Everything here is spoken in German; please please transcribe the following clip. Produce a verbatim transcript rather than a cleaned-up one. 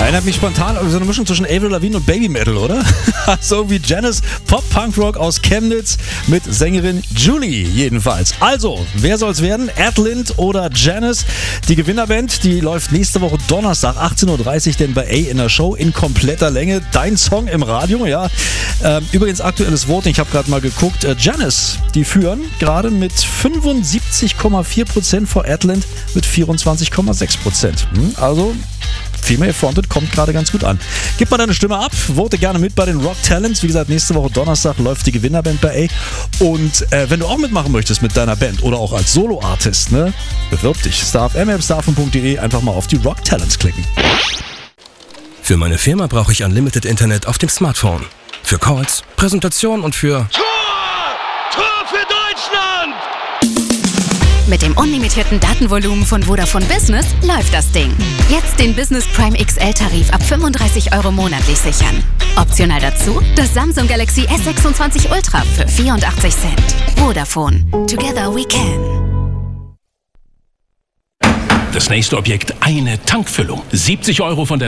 Erinnert mich spontan an so eine Mischung zwischen Avril Lavigne und Baby Metal, oder? So wie Janice, Pop-Punk-Rock aus Chemnitz mit Sängerin Julie jedenfalls. Also, wer soll's werden? Adlind oder Janice? Die Gewinnerband, die läuft nächste Woche Donnerstag, achtzehn Uhr dreißig, denn bei A in der Show in kompletter Länge. Dein Song im Radio, ja. Ähm, übrigens aktuelles Voting, ich habe gerade mal geguckt. Äh, Janice, die führen gerade mit fünfundsiebzig Komma vier Prozent vor Adlind mit vierundzwanzig Komma sechs Prozent. Hm, also Female Fronted kommt gerade ganz gut an. Gib mal deine Stimme ab, vote gerne mit bei den Rock Talents. Wie gesagt, nächste Woche Donnerstag läuft die Gewinnerband bei A. Und äh, wenn du auch mitmachen möchtest mit deiner Band oder auch als Solo-Artist, ne, bewirb dich. Starf, m f starfm punkt d e, einfach mal auf die Rock Talents klicken. Für meine Firma brauche ich Unlimited Internet auf dem Smartphone. Für Calls, Präsentationen und für... Tor! Tor für Deutschland! Mit dem unlimitierten Datenvolumen von Vodafone Business läuft das Ding. Jetzt den Business Prime X L-Tarif ab fünfunddreißig Euro monatlich sichern. Optional dazu das Samsung Galaxy S sechsundzwanzig Ultra für vierundachtzig Cent. Vodafone. Together we can. Das nächste Objekt, eine Tankfüllung. siebzig Euro von der